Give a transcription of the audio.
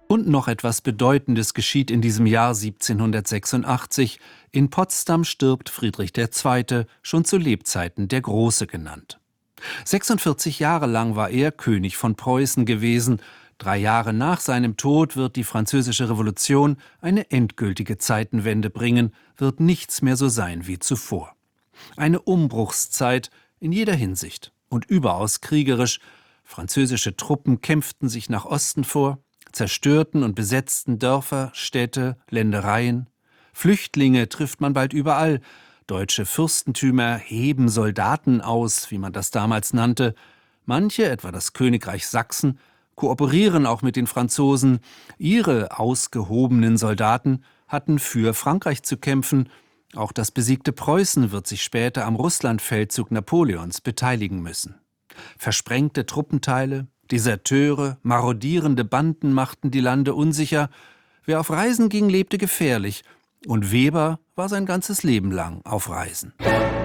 Und noch etwas Bedeutendes geschieht in diesem Jahr 1786. In Potsdam stirbt Friedrich II., schon zu Lebzeiten der Große genannt. 46 Jahre lang war er König von Preußen gewesen. 3 Jahre nach seinem Tod wird die Französische Revolution eine endgültige Zeitenwende bringen, wird nichts mehr so sein wie zuvor. Eine Umbruchszeit in jeder Hinsicht und überaus kriegerisch. Französische Truppen kämpften sich nach Osten vor, zerstörten und besetzten Dörfer, Städte, Ländereien. Flüchtlinge trifft man bald überall. Deutsche Fürstentümer heben Soldaten aus, wie man das damals nannte. Manche, etwa das Königreich Sachsen, kooperieren auch mit den Franzosen. Ihre ausgehobenen Soldaten hatten für Frankreich zu kämpfen. Auch das besiegte Preußen wird sich später am Russlandfeldzug Napoleons beteiligen müssen. Versprengte Truppenteile, Deserteure, marodierende Banden machten die Lande unsicher. Wer auf Reisen ging, lebte gefährlich. Und Weber war sein ganzes Leben lang auf Reisen.